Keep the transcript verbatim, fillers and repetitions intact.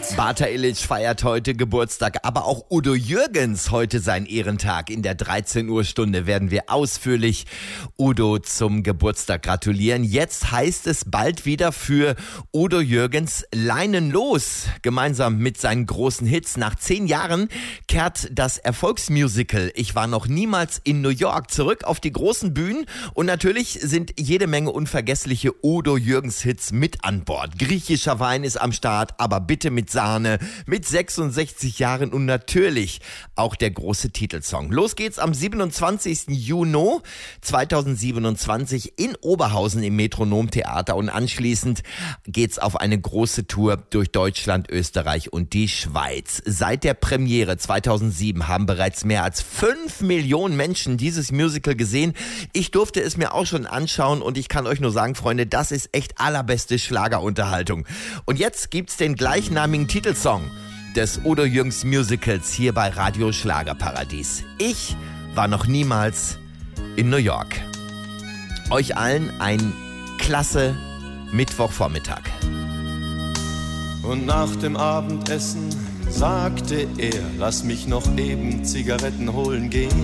Bata Illich feiert heute Geburtstag, aber auch Udo Jürgens heute sein Ehrentag. In der dreizehn Uhr Stunde werden wir ausführlich Udo zum Geburtstag gratulieren. Jetzt heißt es bald wieder für Udo Jürgens Leinen los. Gemeinsam mit seinen großen Hits. Nach zehn Jahren kehrt das Erfolgsmusical Ich war noch niemals in New York zurück auf die großen Bühnen. Und natürlich sind jede Menge unvergessliche Udo Jürgens Hits mit an Bord. Griechischer Wein ist am Start, aber bitte mit Sahne, mit sechsundsechzig Jahren und natürlich auch der große Titelsong. Los geht's am siebenundzwanzigsten Juni zweitausendsiebenundzwanzig in Oberhausen im Metronomtheater und anschließend geht's auf eine große Tour durch Deutschland, Österreich und die Schweiz. Seit der Premiere zweitausendsieben haben bereits mehr als fünf Millionen Menschen dieses Musical gesehen. Ich durfte es mir auch schon anschauen und ich kann euch nur sagen, Freunde, das ist echt allerbeste Schlagerunterhaltung. Und jetzt gibt's den gleichnamigen Titelsong des Udo Jürgens Musicals hier bei Radio Schlagerparadies. Ich war noch niemals in New York. Euch allen ein klasse Mittwochvormittag. Und nach dem Abendessen sagte er, lass mich noch eben Zigaretten holen gehen.